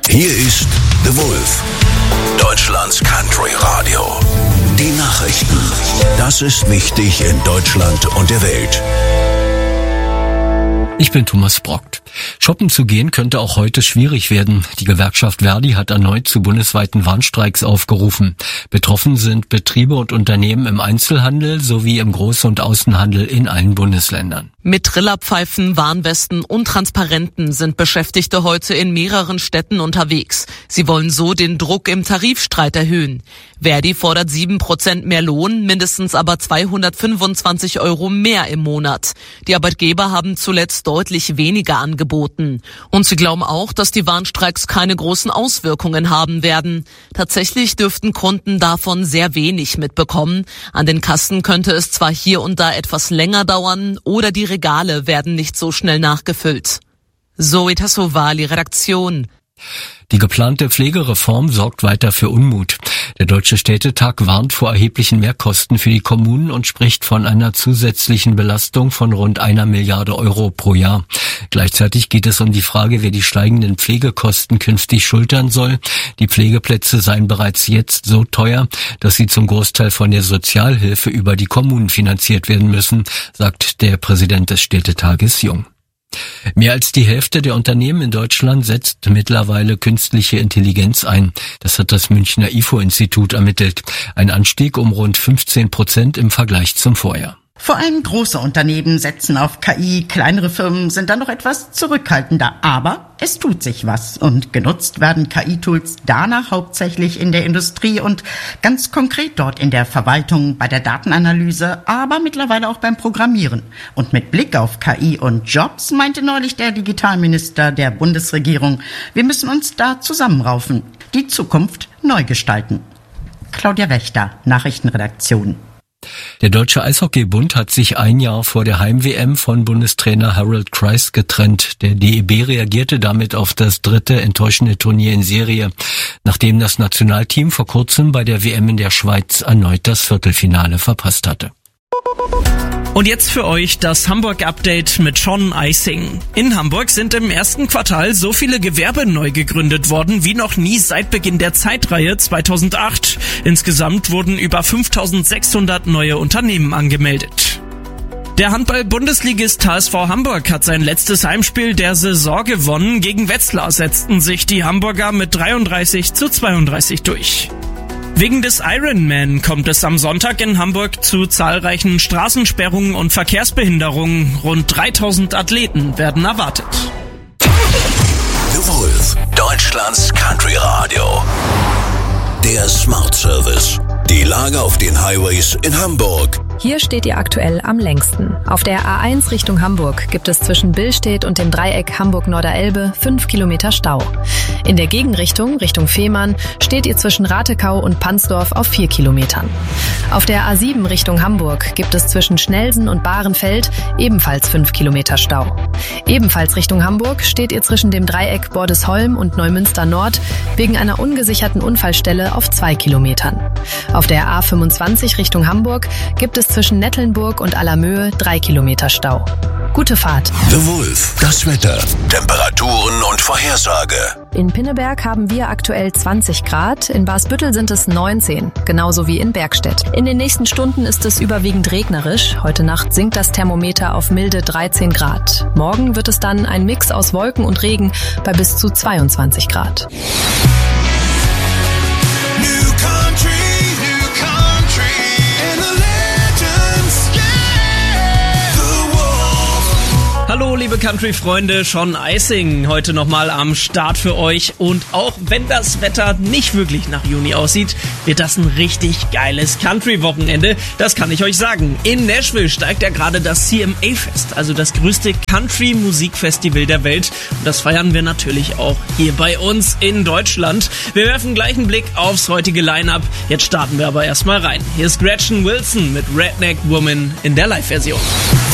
Hier ist The Wolf, Deutschlands Country Radio. Die Nachrichten. Das ist wichtig in Deutschland und der Welt. Ich bin Thomas Brockt. Shoppen zu gehen könnte auch heute schwierig werden. Die Gewerkschaft Verdi hat erneut zu bundesweiten Warnstreiks aufgerufen. Betroffen sind Betriebe und Unternehmen im Einzelhandel sowie im Groß- und Außenhandel in allen Bundesländern. Mit Trillerpfeifen, Warnwesten und Transparenten sind Beschäftigte heute in mehreren Städten unterwegs. Sie wollen so den Druck im Tarifstreit erhöhen. Verdi fordert 7% mehr Lohn, mindestens aber 225 € mehr im Monat. Die Arbeitgeber haben zuletzt deutlich weniger angeboten. Und sie glauben auch, dass die Warnstreiks keine großen Auswirkungen haben werden. Tatsächlich dürften Kunden davon sehr wenig mitbekommen. An den Kassen könnte es zwar hier und da etwas länger dauern oder die Regale werden nicht so schnell nachgefüllt. Zoe Tassovali, Redaktion. Die geplante Pflegereform sorgt weiter für Unmut. Der Deutsche Städtetag warnt vor erheblichen Mehrkosten für die Kommunen und spricht von einer zusätzlichen Belastung von rund 1 Milliarde € pro Jahr. Gleichzeitig geht es um die Frage, wer die steigenden Pflegekosten künftig schultern soll. Die Pflegeplätze seien bereits jetzt so teuer, dass sie zum Großteil von der Sozialhilfe über die Kommunen finanziert werden müssen, sagt der Präsident des Städtetages Jung. Mehr als die Hälfte der Unternehmen in Deutschland setzt mittlerweile künstliche Intelligenz ein. Das hat das Münchner IFO-Institut ermittelt. Ein Anstieg um rund 15% im Vergleich zum Vorjahr. Vor allem große Unternehmen setzen auf KI, kleinere Firmen sind dann noch etwas zurückhaltender. Aber es tut sich was und genutzt werden KI-Tools danach hauptsächlich in der Industrie und ganz konkret dort in der Verwaltung, bei der Datenanalyse, aber mittlerweile auch beim Programmieren. Und mit Blick auf KI und Jobs meinte neulich der Digitalminister der Bundesregierung, wir müssen uns da zusammenraufen, die Zukunft neu gestalten. Claudia Wächter, Nachrichtenredaktion. Der Deutsche Eishockeybund hat sich ein Jahr vor der Heim-WM von Bundestrainer Harold Kreis getrennt. Der DEB reagierte damit auf das 3. enttäuschende Turnier in Serie, nachdem das Nationalteam vor kurzem bei der WM in der Schweiz erneut das Viertelfinale verpasst hatte. Und jetzt für euch das Hamburg-Update mit Sean Eising. In Hamburg sind im ersten Quartal so viele Gewerbe neu gegründet worden wie noch nie seit Beginn der Zeitreihe 2008. Insgesamt wurden über 5.600 neue Unternehmen angemeldet. Der Handball-Bundesligist HSV Hamburg hat sein letztes Heimspiel der Saison gewonnen. Gegen Wetzlar setzten sich die Hamburger mit 33:32 durch. Wegen des Ironman kommt es am Sonntag in Hamburg zu zahlreichen Straßensperrungen und Verkehrsbehinderungen. Rund 3.000 Athleten werden erwartet. The Wolf, Deutschlands Country Radio. Der Smart Service. Die Lage auf den Highways in Hamburg. Hier steht ihr aktuell am längsten. Auf der A1 Richtung Hamburg gibt es zwischen Billstedt und dem Dreieck Hamburg-Norderelbe 5 Kilometer Stau. In der Gegenrichtung, Richtung Fehmarn, steht ihr zwischen Ratekau und Pansdorf auf 4 Kilometern. Auf der A7 Richtung Hamburg gibt es zwischen Schnelsen und Bahrenfeld ebenfalls 5 Kilometer Stau. Ebenfalls Richtung Hamburg steht ihr zwischen dem Dreieck Bordesholm und Neumünster Nord wegen einer ungesicherten Unfallstelle auf 2 Kilometern. Auf der A25 Richtung Hamburg gibt es zwischen Nettelnburg und Allermöhe 3 Kilometer Stau. Gute Fahrt. The Wolf, das Wetter, Temperaturen und Vorhersage. In Pinneberg haben wir aktuell 20 Grad, in Barsbüttel sind es 19, genauso wie in Bergstedt. In den nächsten Stunden ist es überwiegend regnerisch. Heute Nacht sinkt das Thermometer auf milde 13 Grad. Morgen wird es dann ein Mix aus Wolken und Regen bei bis zu 22 Grad. Hallo liebe Country-Freunde, Sean Eising heute nochmal am Start für euch. Und auch wenn das Wetter nicht wirklich nach Juni aussieht, wird das ein richtig geiles Country-Wochenende. Das kann ich euch sagen. In Nashville steigt ja gerade das CMA-Fest, also das größte Country-Musikfestival der Welt. Und das feiern wir natürlich auch hier bei uns in Deutschland. Wir werfen gleich einen Blick aufs heutige Line-Up. Jetzt starten wir aber erstmal rein. Hier ist Gretchen Wilson mit Redneck Woman in der Live-Version.